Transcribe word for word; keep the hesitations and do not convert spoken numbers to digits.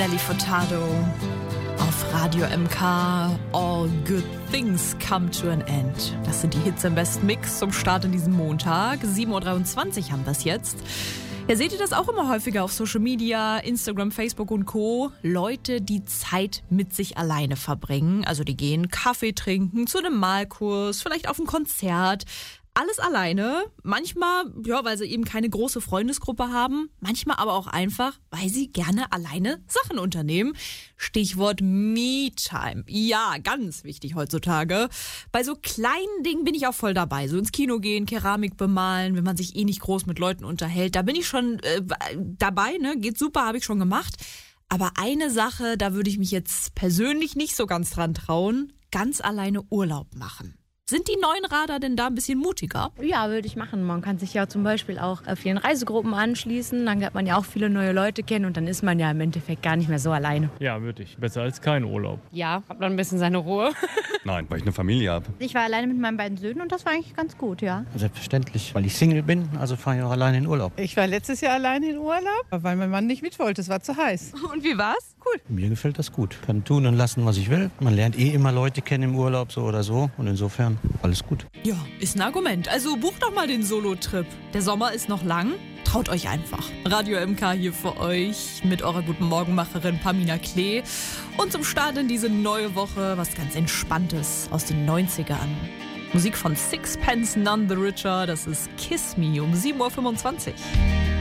Nelly Furtado auf Radio M K. All good things come to an end. Das sind die Hits im besten Mix zum Start in diesem Montag. sieben Uhr dreiundzwanzig haben wir es jetzt. Ja, seht ihr das auch immer häufiger auf Social Media, Instagram, Facebook und Co. Leute, die Zeit mit sich alleine verbringen. Also die gehen Kaffee trinken, zu einem Malkurs, vielleicht auf ein Konzert. Alles alleine, manchmal, ja, weil sie eben keine große Freundesgruppe haben, manchmal aber auch einfach, weil sie gerne alleine Sachen unternehmen. Stichwort Me-Time. Ja, ganz wichtig heutzutage. Bei so kleinen Dingen bin ich auch voll dabei. So ins Kino gehen, Keramik bemalen, wenn man sich eh nicht groß mit Leuten unterhält. Da bin ich schon äh, dabei, ne? Geht super, habe ich schon gemacht. Aber eine Sache, da würde ich mich jetzt persönlich nicht so ganz dran trauen. Ganz alleine Urlaub machen. Sind die neuen Radar denn da ein bisschen mutiger? Ja, würde ich machen. Man kann sich ja zum Beispiel auch vielen Reisegruppen anschließen. Dann lernt man ja auch viele neue Leute kennen und dann ist man ja im Endeffekt gar nicht mehr so alleine. Ja, würde ich. Besser als kein Urlaub. Ja, hat man ein bisschen seine Ruhe. Nein, weil ich eine Familie habe. Ich war alleine mit meinen beiden Söhnen und das war eigentlich ganz gut, ja. Selbstverständlich, weil ich Single bin, also fahre ich auch alleine in Urlaub. Ich war letztes Jahr alleine in Urlaub, weil mein Mann nicht mit wollte. Es war zu heiß. Und wie war's? Cool. Mir gefällt das gut. Kann tun und lassen, was ich will. Man lernt eh immer Leute kennen im Urlaub, so oder so. Und insofern alles gut. Ja, ist ein Argument. Also bucht doch mal den Solo-Trip. Der Sommer ist noch lang. Traut euch einfach. Radio M K hier für euch mit eurer guten Morgenmacherin Pamina Klee. Und zum Start in diese neue Woche was ganz Entspanntes aus den neunzigern. Musik von Sixpence None the Richer. Das ist Kiss Me um sieben Uhr fünfundzwanzig.